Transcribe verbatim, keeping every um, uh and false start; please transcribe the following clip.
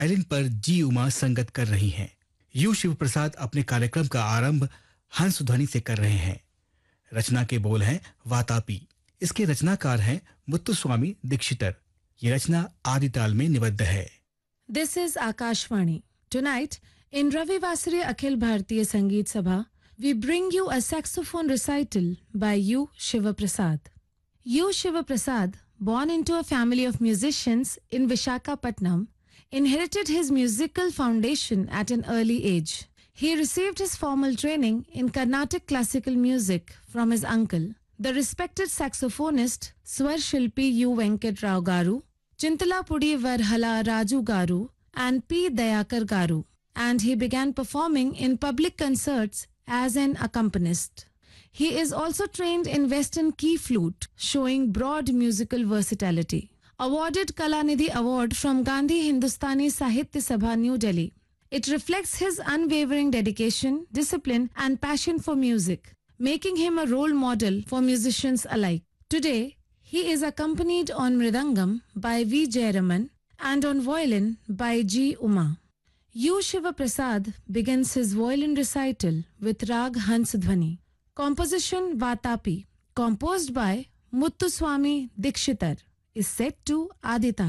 Violin पर जी उमा संगत कर रही हैं। यू शिव प्रसाद अपने कार्यक्रम का आरंभ हंस ध्वनि से कर रहे हैं। रचना के बोल हैं वातापी। इसके रचनाकार हैं मुत्तुस्वामी दीक्षितर। ये रचना आदि ताल में निबद्ध है। This is Akashvani. Tonight, in Ravi Vasari Akhil Bharatiya Sangeet Sabha, we bring you a saxophone recital by U. Shiva Prasad. U. Shiva Prasad, born into a family of musicians in Vishakhapatnam, inherited his musical foundation at an early age. He received his formal training in Carnatic classical music from his uncle, the respected saxophonist Swar Shilpi U. Venkat Rao Garu, Chintalapudi Varhala Raju Garu, and P. Dayakar Garu, and he began performing in public concerts as an accompanist. He is also trained in Western key flute, showing broad musical versatility. Awarded Kalanidhi Award from Gandhi Hindustani Sahitya Sabha, New Delhi. It reflects his unwavering dedication, discipline, and passion for music, making him a role model for musicians alike. Today, he is accompanied on Mridangam by V. Jayaraman and on violin by G. Uma. U. Shiva Prasad begins his violin recital with Rag Hans Dhwani. Composition Vatapi, composed by Muthuswami Dikshitar, is set to Adi Tal.